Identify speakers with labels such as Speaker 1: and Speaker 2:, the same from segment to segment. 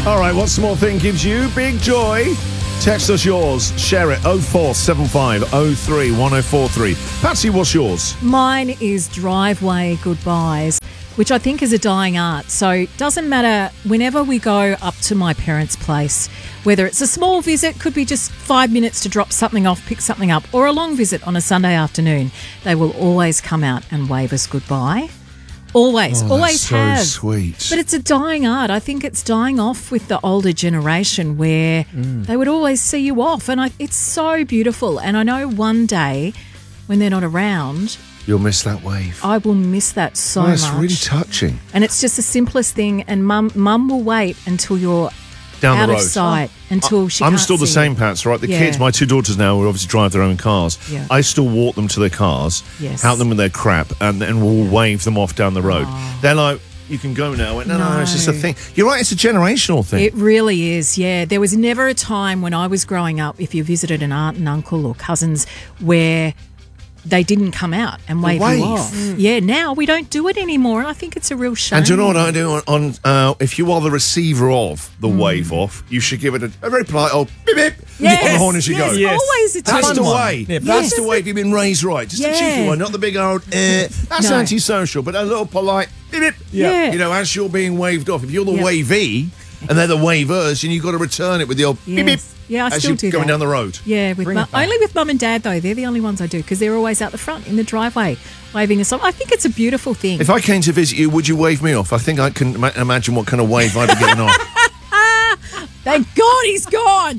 Speaker 1: All right, what small thing gives you big joy? Text us yours. Share it. 0475 03 1043. Patsy, what's yours?
Speaker 2: Mine is driveway goodbyes, which I think is a dying art. So it doesn't matter whenever we go up to my parents' place, whether it's a small visit, could be just 5 minutes to drop something off, pick something up, or a long visit on a Sunday afternoon, they will always come out and wave us goodbye. Always
Speaker 1: That's
Speaker 2: have.
Speaker 1: so sweet.
Speaker 2: But it's a dying art. I think it's dying off with the older generation where they would always see you off. And it's so beautiful. And I know one day when they're not around,
Speaker 1: You'll miss that wave.
Speaker 2: I will miss that so much.
Speaker 1: That's really touching.
Speaker 2: And it's just the simplest thing. And mum will wait until you're
Speaker 1: Down
Speaker 2: out
Speaker 1: the road.
Speaker 2: of sight, until she
Speaker 1: I'm
Speaker 2: can't
Speaker 1: still the
Speaker 2: see
Speaker 1: same,
Speaker 2: you.
Speaker 1: Pats, right? The
Speaker 2: Yeah.
Speaker 1: kids, my two daughters now, will obviously drive their own cars.
Speaker 2: Yeah.
Speaker 1: I still walk them to their cars,
Speaker 2: Yes.
Speaker 1: help them with their crap, and then we'll wave them off down the road. They're like, you can go now. I went, no, it's just a thing. You're right, it's a generational thing.
Speaker 2: It really is, yeah. There was never a time when I was growing up, if you visited an aunt and uncle or cousins, where they didn't come out and wave you off. Yeah, now we don't do it anymore, and I think it's a real shame.
Speaker 1: And do you know what I do on if you are the receiver of the wave off, you should give it a very polite old beep beep on the horn as you go.
Speaker 2: Yes. Always a
Speaker 1: That's
Speaker 2: fun
Speaker 1: the
Speaker 2: one.
Speaker 1: way.
Speaker 3: Yeah,
Speaker 1: That's the way if you've been raised right. Just a cheeky one, not the big old that's
Speaker 2: No.
Speaker 1: antisocial, but a little polite beep beep.
Speaker 2: Yeah.
Speaker 1: You know, as you're being waved off. If you're the wavee and they're the wavers, and you've got to return it with the old beep beep.
Speaker 2: Yeah, I
Speaker 1: as
Speaker 2: still
Speaker 1: you're
Speaker 2: do
Speaker 1: going
Speaker 2: that.
Speaker 1: down the road.
Speaker 2: Yeah, only with mum and dad, though. They're the only ones I do because they're always out the front in the driveway waving us off. I think it's a beautiful thing.
Speaker 1: If I came to visit you, would you wave me off? I think I can imagine what kind of wave I'd be getting off.
Speaker 2: Thank God he's gone.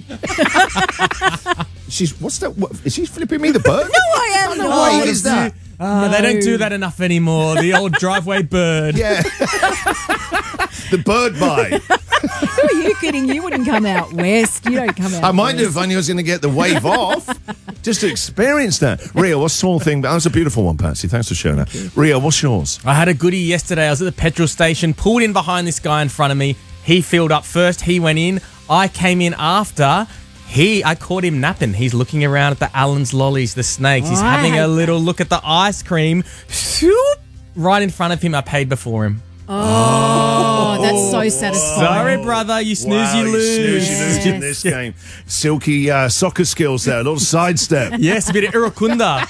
Speaker 1: What's that? Is she flipping me the bird?
Speaker 2: No, I am not.
Speaker 1: What is that?
Speaker 3: They don't do that enough anymore. The old driveway bird.
Speaker 1: Yeah. The bird bite.
Speaker 2: Who are you kidding? You wouldn't come out west. You don't come out
Speaker 1: I might
Speaker 2: west.
Speaker 1: have if I knew I was going to get the wave off. Just to experience that. Rio, what's a small thing? That was a beautiful one, Patsy. Thanks for sharing that. Rio, what's yours?
Speaker 3: I had a goodie yesterday. I was at the petrol station, pulled in behind this guy in front of me. He filled up first. He went in. I came in after. I caught him napping. He's looking around at the Allen's lollies, the snakes. He's having a little look at the ice cream. Shoot! Right in front of him. I paid before him.
Speaker 2: Oh, that's so satisfying.
Speaker 3: Sorry, brother. You snooze, you lose.
Speaker 1: You snooze, you lose in this game. Silky soccer skills there. A little sidestep.
Speaker 3: Yes, a bit of irukunda.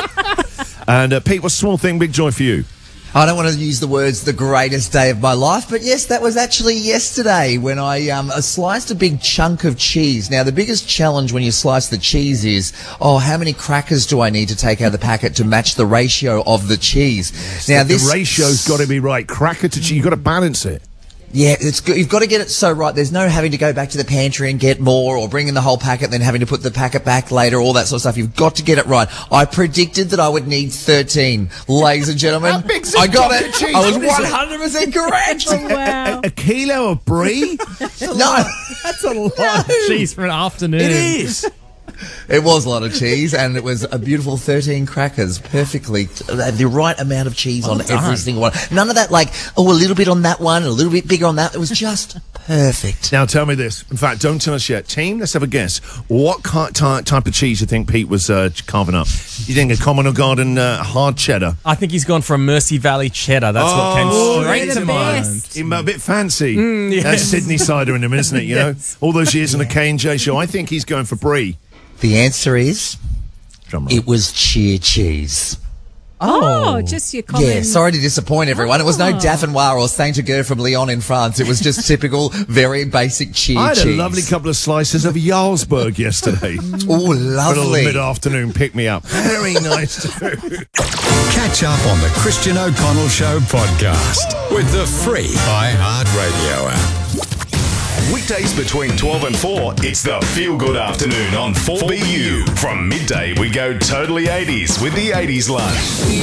Speaker 1: And Pete, what's a small thing, big joy for you?
Speaker 4: I don't want to use the words the greatest day of my life, but yes, that was actually yesterday when I sliced a big chunk of cheese. Now, the biggest challenge when you slice the cheese is, how many crackers do I need to take out of the packet to match the ratio of the cheese? Now,
Speaker 1: The ratio's got to be right. Cracker to cheese, you've got to balance it.
Speaker 4: Yeah, it's good. You've got to get it so right. There's no having to go back to the pantry and get more or bring in the whole packet, then having to put the packet back later, all that sort of stuff. You've got to get it right. I predicted that I would need 13. Ladies and gentlemen,
Speaker 1: How big's a
Speaker 4: I got
Speaker 1: chunk
Speaker 4: it.
Speaker 1: of cheese?
Speaker 4: I was
Speaker 1: What is it?
Speaker 4: 100% correct.
Speaker 2: Wow.
Speaker 1: A kilo of brie?
Speaker 4: No,
Speaker 3: That's a lot of cheese for an afternoon.
Speaker 1: It is.
Speaker 4: it was a lot of cheese, and it was a beautiful 13 crackers, perfectly, the right amount of cheese on every single one. None of that, like, a little bit on that one, a little bit bigger on that. It was just perfect.
Speaker 1: Now tell me this. In fact, don't tell us yet. Team, let's have a guess. What type of cheese you think Pete was carving up? You think a Common Garden hard cheddar?
Speaker 3: I think he's gone for a Mercy Valley cheddar. That's what came straight
Speaker 2: they're
Speaker 3: to
Speaker 2: the
Speaker 3: mind.
Speaker 2: best.
Speaker 1: A bit fancy.
Speaker 3: yes.
Speaker 1: That's Sydney cider in him, isn't it? You know, all those years on the K&J show. I think he's going for brie.
Speaker 4: The answer is,
Speaker 1: Drum roll.
Speaker 4: it was cheer cheese.
Speaker 2: Oh, just your common...
Speaker 4: Yeah, sorry to disappoint everyone. It was no Dauphinoise or Saint-Agur from Lyon in France. It was just typical, very basic cheer
Speaker 1: I had
Speaker 4: cheese.
Speaker 1: a lovely couple of slices of Jarlsberg yesterday.
Speaker 4: Oh,
Speaker 1: A little
Speaker 4: lovely.
Speaker 1: mid-afternoon pick-me-up. Very nice too.
Speaker 5: Catch up on the Christian O'Connell Show podcast with the free iHeartRadio app.
Speaker 6: Weekdays between 12 and 4, it's the Feel Good Afternoon on 4BU. From midday, we go totally 80s with the 80s lunch.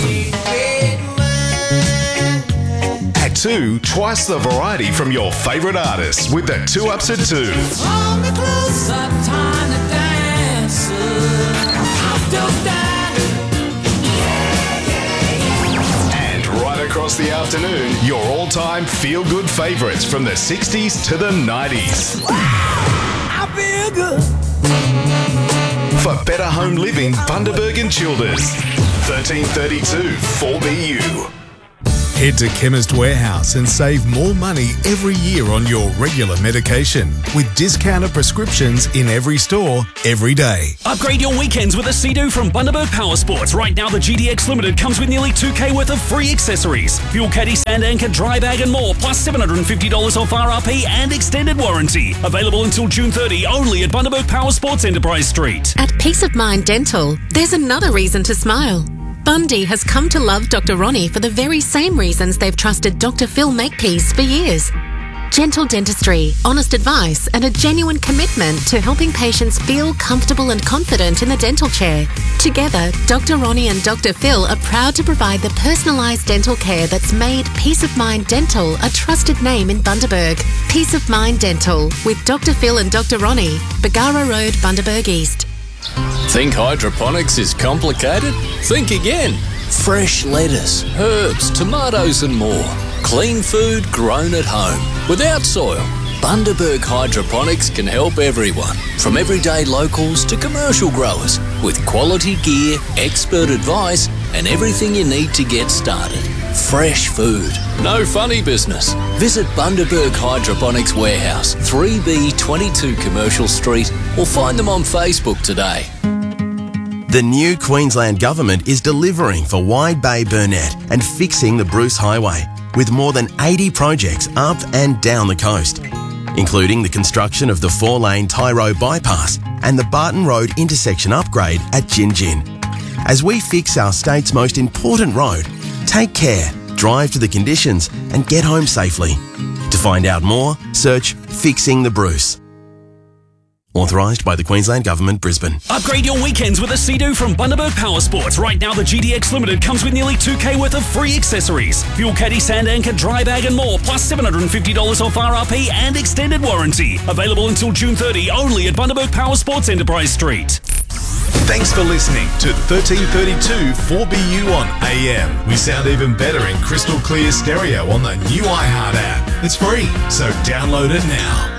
Speaker 6: At 2, twice the variety from your favourite artists with the 2 Ups at 2.
Speaker 7: On the close up time to dance. After that.
Speaker 6: And right across the afternoon, your all-time feel-good favourites from the 60s to the 90s.
Speaker 7: I feel good.
Speaker 6: For better home living, Bundaberg and Childers. 1332 4BU.
Speaker 8: Head to Chemist Warehouse and save more money every year on your regular medication with discounted prescriptions in every store, every day.
Speaker 9: Upgrade your weekends with a Sea-Doo from Bundaberg Power Sports. Right now, the GDX Limited comes with nearly $2K worth of free accessories. Fuel caddy, sand anchor, dry bag and more, plus $750 off RRP and extended warranty. Available until June 30, only at Bundaberg Power Sports, Enterprise Street.
Speaker 10: At Peace of Mind Dental, there's another reason to smile. Bundy has come to love Dr. Ronnie for the very same reasons they've trusted Dr. Phil Makepeace for years. Gentle dentistry, honest advice, and a genuine commitment to helping patients feel comfortable and confident in the dental chair. Together, Dr. Ronnie and Dr. Phil are proud to provide the personalised dental care that's made Peace of Mind Dental a trusted name in Bundaberg. Peace of Mind Dental with Dr. Phil and Dr. Ronnie, Bagara Road, Bundaberg East.
Speaker 11: Think hydroponics is complicated? Think again. Fresh lettuce, herbs, tomatoes and more. Clean food grown at home, without soil. Bundaberg Hydroponics can help everyone, from everyday locals to commercial growers, with quality gear, expert advice and everything you need to get started. Fresh food, no funny business. Visit Bundaberg Hydroponics Warehouse, 3B22 Commercial Street, or find them on Facebook today.
Speaker 12: The new Queensland Government is delivering for Wide Bay Burnett and fixing the Bruce Highway, with more than 80 projects up and down the coast, including the construction of the 4-lane Tyro bypass and the Barton Road intersection upgrade at Gin Gin. As we fix our state's most important road, take care, drive to the conditions and get home safely. To find out more, search Fixing the Bruce. Authorised by the Queensland Government, Brisbane.
Speaker 9: Upgrade your weekends with a Sea-Doo from Bundaberg Power Sports. Right now, the GDX Limited comes with nearly $2K worth of free accessories. Fuel caddy, sand anchor, dry bag and more, plus $750 off RRP and extended warranty. Available until June 30, only at Bundaberg Power Sports, Enterprise Street.
Speaker 6: Thanks for listening to 1332 4BU on AM. We sound even better in crystal clear stereo on the new iHeart app. It's free, so download it now.